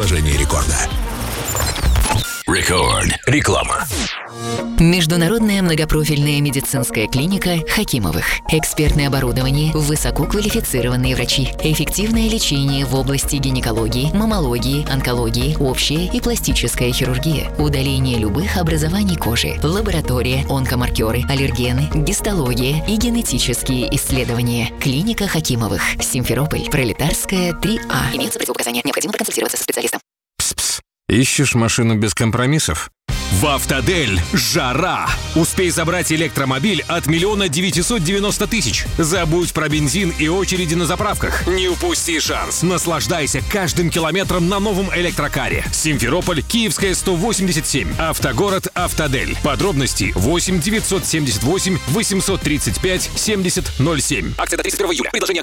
приложении Рекорда. Рекорд. Реклама. Международная многопрофильная медицинская клиника Хакимовых. Экспертное оборудование, высококвалифицированные врачи, эффективное лечение в области гинекологии, маммологии, онкологии, общая и пластическая хирургия, удаление любых образований кожи, лаборатория, онкомаркеры, аллергены, гистология и генетические исследования. Клиника Хакимовых. Симферополь. Пролетарская, 3А. Имеются противопоказания. Необходимо проконсультироваться со специалистом. Пс-пс. Ищешь машину без компромиссов? В «Автодель» жара! Успей забрать электромобиль от 1 990 000. Забудь про бензин и очереди на заправках. Не упусти шанс. Наслаждайся каждым километром на новом электрокаре. Симферополь, Киевская, 187. Автогород «Автодель». Подробности 8 978 835 70 07. Акция до 31 июля. Предложение